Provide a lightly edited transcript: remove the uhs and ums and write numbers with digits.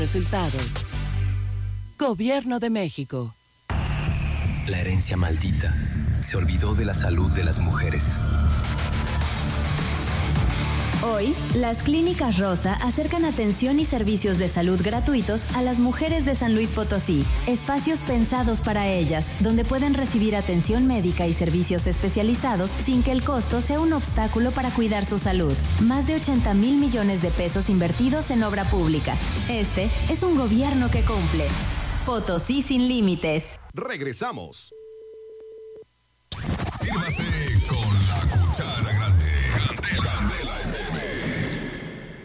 Resultados. Gobierno de México. La herencia maldita se olvidó de la salud de las mujeres. Hoy, las Clínicas Rosa acercan atención y servicios de salud gratuitos a las mujeres de San Luis Potosí. Espacios pensados para ellas, donde pueden recibir atención médica y servicios especializados sin que el costo sea un obstáculo para cuidar su salud. Más de 80,000 millones de pesos invertidos en obra pública. Este es un gobierno que cumple. Potosí sin límites. Regresamos. Sírvase con la cuchara grande.